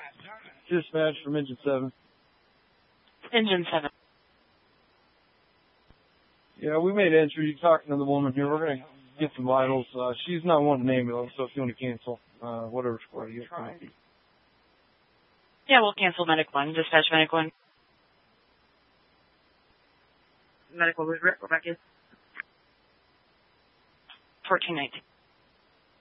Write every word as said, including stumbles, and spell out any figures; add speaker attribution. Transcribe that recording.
Speaker 1: Dispatch from Engine seven.
Speaker 2: Engine seven.
Speaker 1: Yeah, we made entry. You're talking to the woman here. We're going to get some vitals. Uh, she's not one to name it, so if you want to cancel, uh, whatever squad you get.
Speaker 2: Yeah, we'll cancel Medic one. Dispatch Medic one. Medic one was Rick. We're back in. fourteen nineteen.